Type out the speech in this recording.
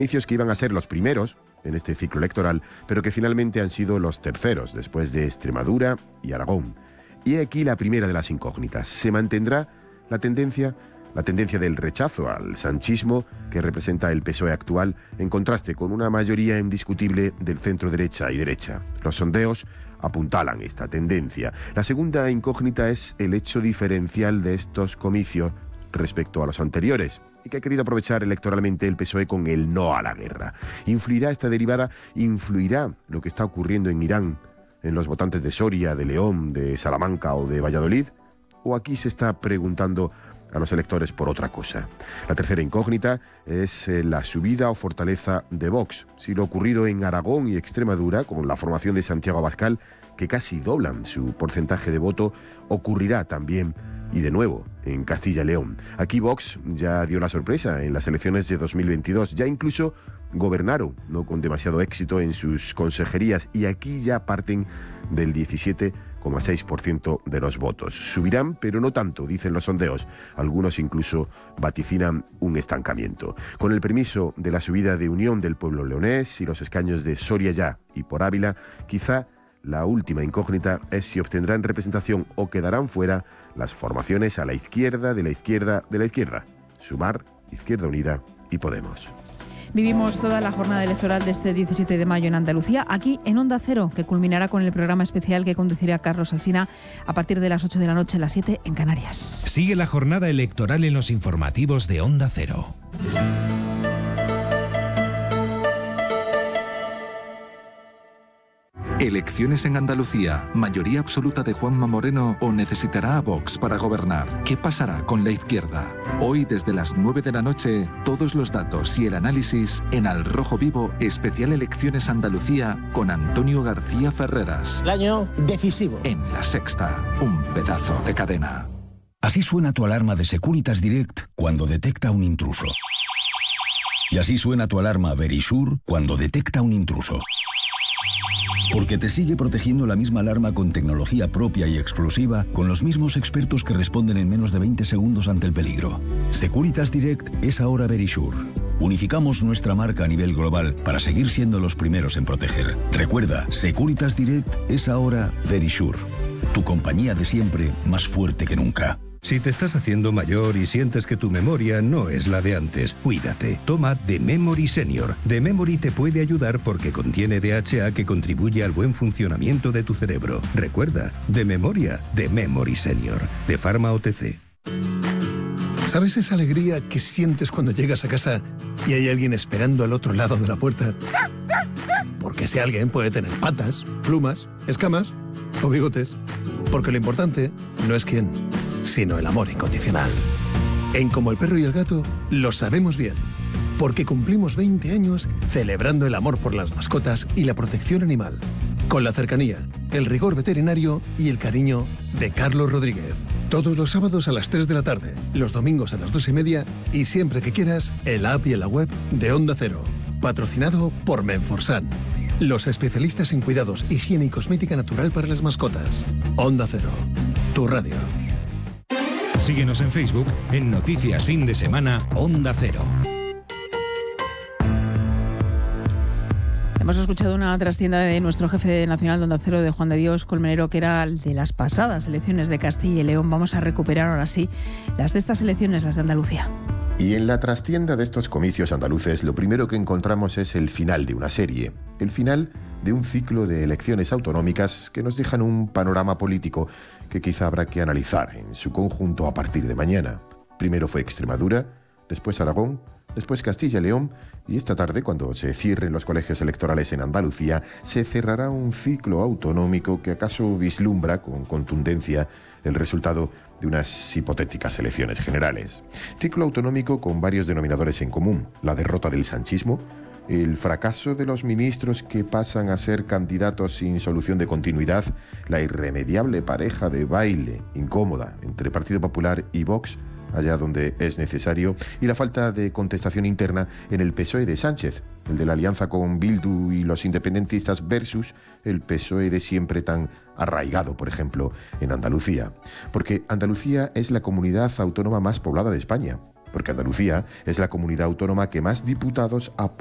comicios que iban a ser los primeros en este ciclo electoral, pero que finalmente han sido los terceros, después de Extremadura y Aragón. Y aquí la primera de las incógnitas. ¿Se mantendrá la tendencia del rechazo al sanchismo que representa el PSOE actual, en contraste con una mayoría indiscutible del centro-derecha y derecha? Los sondeos apuntalan esta tendencia. La segunda incógnita es el hecho diferencial de estos comicios respecto a los anteriores, y que ha querido aprovechar electoralmente el PSOE con el no a la guerra. ¿Influirá esta derivada? ¿Influirá lo que está ocurriendo en Irán en los votantes de Soria, de León, de Salamanca o de Valladolid? ¿O aquí se está preguntando a los electores por otra cosa? La tercera incógnita es la subida o fortaleza de Vox. Si lo ocurrido en Aragón y Extremadura, con la formación de Santiago Abascal, que casi doblan su porcentaje de voto, ocurrirá también y de nuevo en Castilla y León. Aquí Vox ya dio la sorpresa en las elecciones de 2022, ya incluso gobernaron, no con demasiado éxito en sus consejerías, y aquí ya parten del 17,6% de los votos. Subirán, pero no tanto, dicen los sondeos. Algunos incluso vaticinan un estancamiento. Con el permiso de la subida de Unión del Pueblo Leonés y los escaños de Soria ya y por Ávila, quizá la última incógnita es si obtendrán representación o quedarán fuera las formaciones a la izquierda de la izquierda de la izquierda. Sumar, Izquierda Unida y Podemos. Vivimos toda la jornada electoral de este 17 de mayo en Andalucía, aquí en Onda Cero, que culminará con el programa especial que conducirá Carlos Alsina a partir de las 8 de la noche, las 7 en Canarias. Sigue la jornada electoral en los informativos de Onda Cero. Elecciones en Andalucía, mayoría absoluta de Juanma Moreno o necesitará a Vox para gobernar. ¿Qué pasará con la izquierda? Hoy desde las 9 de la noche, todos los datos y el análisis en Al Rojo Vivo, especial Elecciones Andalucía con Antonio García Ferreras. El año decisivo. En La Sexta, un pedazo de cadena. Así suena tu alarma de Securitas Direct cuando detecta un intruso. Y así suena tu alarma Verisure cuando detecta un intruso. Porque te sigue protegiendo la misma alarma con tecnología propia y exclusiva, con los mismos expertos que responden en menos de 20 segundos ante el peligro. Securitas Direct es ahora Verisure. Unificamos nuestra marca a nivel global para seguir siendo los primeros en proteger. Recuerda, Securitas Direct es ahora Verisure. Tu compañía de siempre, más fuerte que nunca. Si te estás haciendo mayor y sientes que tu memoria no es la de antes, cuídate. Toma The Memory Senior. The Memory te puede ayudar porque contiene DHA que contribuye al buen funcionamiento de tu cerebro. Recuerda, de memoria, The Memory Senior, de Pharma OTC. ¿Sabes esa alegría que sientes cuando llegas a casa y hay alguien esperando al otro lado de la puerta? Porque ese alguien puede tener patas, plumas, escamas o bigotes. Porque lo importante no es quién, sino el amor incondicional. En Como el Perro y el Gato lo sabemos bien, porque cumplimos 20 años celebrando el amor por las mascotas y la protección animal, con la cercanía, el rigor veterinario y el cariño de Carlos Rodríguez. Todos los sábados a las 3 de la tarde, los domingos a las 2:30 y siempre que quieras en la app y en la web de Onda Cero. Patrocinado por Menforsan, los especialistas en cuidados, higiene y cosmética natural para las mascotas. Onda Cero, tu radio. Síguenos en Facebook en Noticias Fin de Semana Onda Cero. Hemos escuchado una trastienda de nuestro jefe nacional de Onda Cero, de Juan de Dios Colmenero, que era el de las pasadas elecciones de Castilla y León. Vamos a recuperar ahora sí las de estas elecciones, las de Andalucía. Y en la trastienda de estos comicios andaluces, lo primero que encontramos es el final de una serie. El final de un ciclo de elecciones autonómicas que nos dejan un panorama político que quizá habrá que analizar en su conjunto a partir de mañana. Primero fue Extremadura, después Aragón, después Castilla y León, y esta tarde, cuando se cierren los colegios electorales en Andalucía, se cerrará un ciclo autonómico que acaso vislumbra con contundencia el resultado de unas hipotéticas elecciones generales. Ciclo autonómico con varios denominadores en común: la derrota del sanchismo, el fracaso de los ministros que pasan a ser candidatos sin solución de continuidad, la irremediable pareja de baile incómoda entre Partido Popular y Vox, allá donde es necesario, y la falta de contestación interna en el PSOE de Sánchez, el de la alianza con Bildu y los independentistas versus el PSOE de siempre tan arraigado, por ejemplo, en Andalucía. Porque Andalucía es la comunidad autónoma más poblada de España, porque Andalucía es la comunidad autónoma que más diputados aporta